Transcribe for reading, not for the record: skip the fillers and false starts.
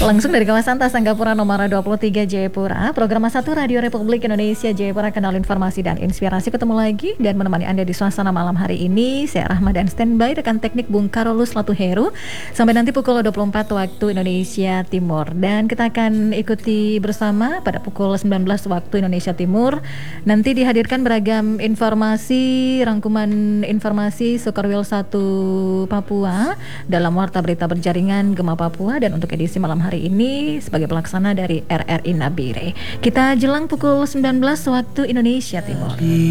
Langsung dari kawasan Tasanggapura nomor 23 Jayapura, program 1 Radio Republik Indonesia Jayapura, kenal informasi dan inspirasi. Ketemu lagi dan menemani Anda di suasana malam hari ini. Saya Rahma dan standby rekan teknik Bung Karolus Latuheru sampai nanti pukul 24 waktu Indonesia Timur. Dan kita akan ikuti bersama pada pukul 19 waktu Indonesia Timur. Nanti dihadirkan beragam informasi, rangkuman informasi Sukarwil 1 Papua dalam Warta Berita Berjaringan Gema Papua, dan untuk edisi malam hari ini sebagai pelaksana dari RRI Nabire. Kita jelang pukul 19 waktu Indonesia Timur.